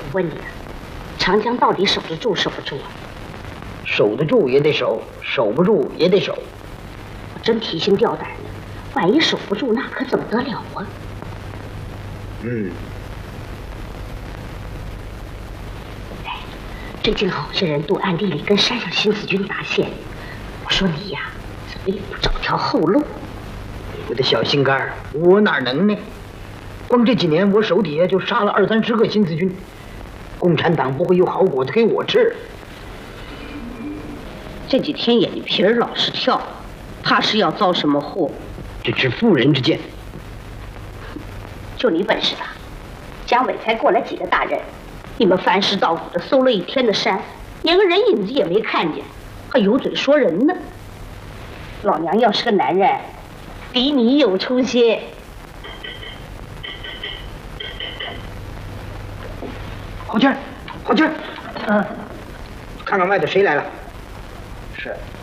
问你啊，长江到底守得住守不住啊？ 守得住也得守，守不住也得守。 我真提心吊胆的，万一守不住，那可怎么得了啊？哎，最近好些人都暗地里跟山上新四军搭线，我说你呀，怎么也不找条后路？ 我的小心肝儿，我哪能呢？光这几年，我手底下就杀了20-30个新四军，共产党不会有好果子给我吃。 这几天眼皮儿老是跳，怕是要遭什么祸。 这是妇人之见。 就你本事大，蒋伟才过来几个大人，你们翻尸倒骨的搜了一天的山，连个人影子也没看见，还有嘴说人呢。老娘要是个男人，比你有出息。 郝谦，郝谦，看看外头谁来了。 是。